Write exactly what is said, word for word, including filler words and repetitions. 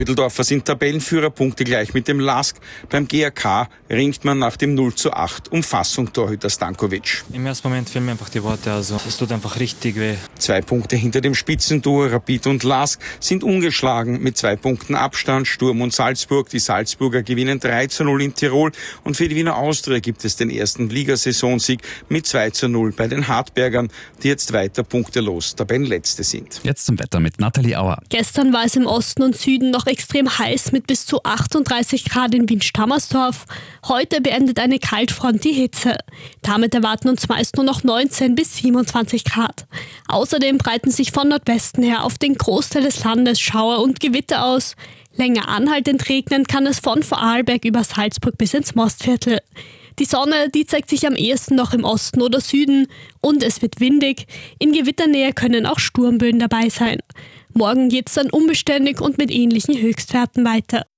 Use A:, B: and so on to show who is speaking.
A: Mitteldorfer sind Tabellenführer, Punkte gleich mit dem Lask. Beim G A K ringt man nach dem null zu acht um Fassung Torhüter Stankovic.
B: Im ersten Moment fehlen mir einfach die Worte, also es tut einfach richtig weh.
A: Zwei Punkte hinter dem Spitzenduo Rapid und Lask sind ungeschlagen mit zwei Punkten Abstand. Sturm und Salzburg. Die Salzburger gewinnen drei zu null in Tirol und für die Wiener Austria gibt es den ersten Ligasaisonsieg mit zwei zu null bei den Hartbergern, die jetzt weiter punktelos Tabellenletzte sind.
C: Jetzt zum Wetter mit Nathalie Auer.
D: Gestern war es im Osten und Süden noch extrem heiß mit bis zu achtunddreißig Grad in Wien-Stammersdorf. Heute beendet eine Kaltfront die Hitze. Damit erwarten uns meist nur noch neunzehn bis siebenundzwanzig Grad. Außerdem breiten sich von Nordwesten her auf den Großteil des Landes Schauer und Gewitter aus. Länger anhaltend regnen kann es von Vorarlberg über Salzburg bis ins Mostviertel. Die Sonne, die zeigt sich am ehesten noch im Osten oder Süden und es wird windig. In Gewitternähe können auch Sturmböen dabei sein. Morgen geht es dann unbeständig und mit ähnlichen Höchstwerten weiter.